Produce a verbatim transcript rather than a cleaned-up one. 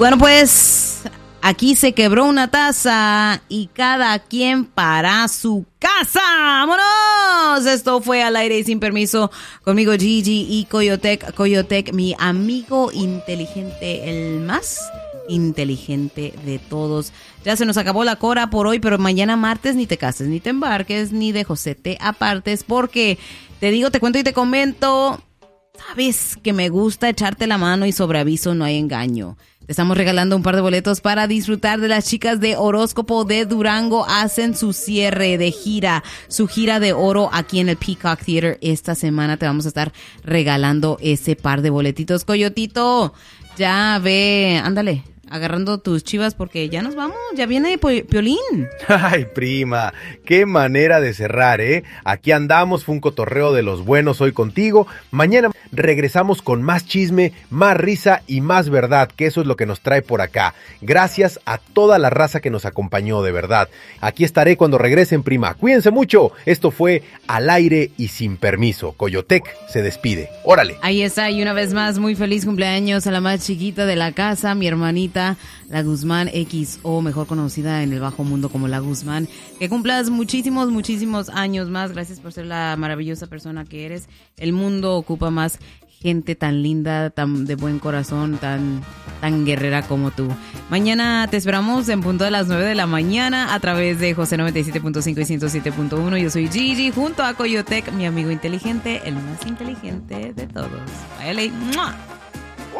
Bueno, pues aquí se quebró una taza y cada quien para su casa. ¡Vámonos! Esto fue Al Aire y Sin Permiso conmigo, Gigi y Coyotec. Coyotec, mi amigo inteligente, el más inteligente de todos. Ya se nos acabó la cora por hoy, pero mañana martes ni te cases, ni te embarques, ni de José te apartes, porque te digo, te cuento y te comento. Sabes que me gusta echarte la mano y sobre aviso no hay engaño. Te estamos regalando un par de boletos para disfrutar de las chicas de Horóscopo de Durango. Hacen su cierre de gira, su gira de oro aquí en el Peacock Theater. Esta semana te vamos a estar regalando ese par de boletitos. Coyotito, ya ve, ándale, agarrando tus chivas porque ya nos vamos, ya viene Piolín. Ay, prima, qué manera de cerrar, ¿eh? Aquí andamos, fue un cotorreo de los buenos hoy contigo. Mañana regresamos con más chisme, más risa y más verdad, que eso es lo que nos trae por acá. Gracias a toda la raza que nos acompañó, de verdad. Aquí estaré cuando regresen, prima. Cuídense mucho. Esto fue Al Aire y Sin Permiso. Coyotec se despide. Órale. Ahí está, y una vez más, muy feliz cumpleaños a la más chiquita de la casa, mi hermanita, la Guzmán X O, mejor conocida en el bajo mundo como la Guzmán. Que cumplas muchísimos, muchísimos años más. Gracias por ser la maravillosa persona que eres. El mundo ocupa más gente tan linda, tan de buen corazón, tan, tan guerrera como tú. Mañana te esperamos en punto de las nueve de la mañana a través de José noventa y siete punto cinco y ciento siete punto uno. Yo soy Gigi junto a Coyotec, mi amigo inteligente, el más inteligente de todos. Bye, ¡mua!